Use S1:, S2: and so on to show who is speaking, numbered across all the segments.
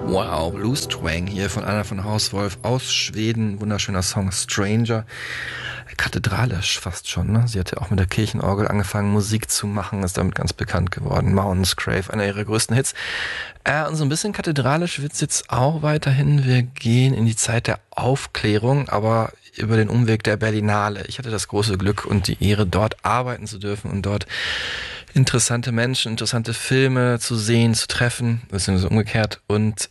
S1: Wow, Blues Twang hier von Anna von Hauswolf aus Schweden. Wunderschöner Song Stranger. Kathedralisch fast schon, ne? Sie hat ja auch mit der Kirchenorgel angefangen, Musik zu machen, ist damit ganz bekannt geworden. Mountains Crave, einer ihrer größten Hits. Und so ein bisschen kathedralisch wird's jetzt auch weiterhin. Wir gehen in die Zeit der Aufklärung, aber über den Umweg der Berlinale. Ich hatte das große Glück und die Ehre, dort arbeiten zu dürfen und dort interessante Menschen, interessante Filme zu sehen, zu treffen, beziehungsweise umgekehrt. Und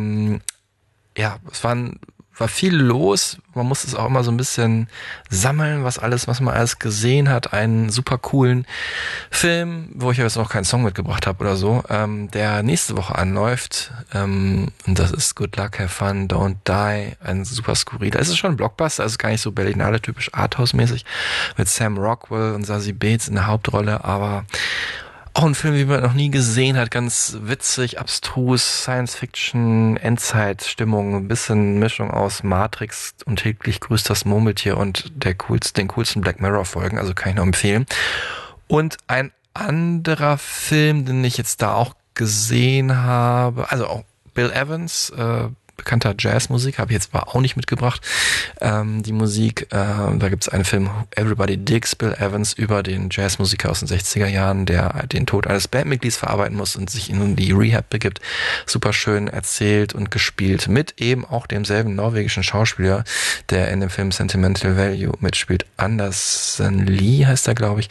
S1: ja, war viel los. Man muss es auch immer so ein bisschen sammeln, was man alles gesehen hat. Einen super coolen Film, wo ich jetzt noch keinen Song mitgebracht habe oder so, der nächste Woche anläuft. Und das ist Good Luck, Have Fun, Don't Die. Ein super skurriler. Es ist schon ein Blockbuster, also gar nicht so Berlinale typisch Arthouse-mäßig mit Sam Rockwell und Zazie Beetz in der Hauptrolle, aber auch ein Film, wie man noch nie gesehen hat, ganz witzig, abstrus, Science-Fiction, Endzeit-Stimmung, ein bisschen Mischung aus Matrix und täglich grüßt das Murmeltier und den coolsten Black Mirror-Folgen, also kann ich nur empfehlen. Und ein anderer Film, den ich jetzt da auch gesehen habe, also auch Bill Evans, bekannter Jazzmusik, habe ich jetzt zwar auch nicht mitgebracht, die Musik, da gibt es einen Film, Everybody Digs Bill Evans, über den Jazzmusiker aus den 60er Jahren, der den Tod eines Bandmitglieds verarbeiten muss und sich in die Rehab begibt. Super schön erzählt und gespielt, mit eben auch demselben norwegischen Schauspieler, der in dem Film Sentimental Value mitspielt. Andersen Lee heißt er, glaube ich.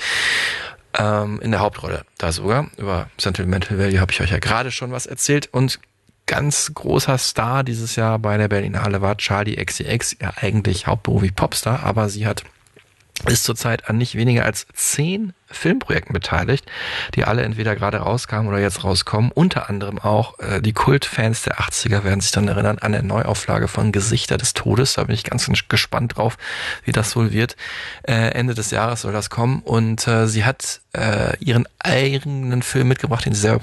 S1: In der Hauptrolle da sogar. Über Sentimental Value habe ich euch ja gerade schon was erzählt und ganz großer Star dieses Jahr bei der Berlinale war Charli XCX, ja eigentlich hauptberuflich Popstar, aber sie ist zurzeit an nicht weniger als 10 Filmprojekten beteiligt, die alle entweder gerade rauskamen oder jetzt rauskommen. Unter anderem auch die Kultfans der 80er werden sich dann erinnern an der Neuauflage von Gesichter des Todes. Da bin ich ganz gespannt drauf, wie das wohl wird. Ende des Jahres soll das kommen und sie hat ihren eigenen Film mitgebracht, den sie selber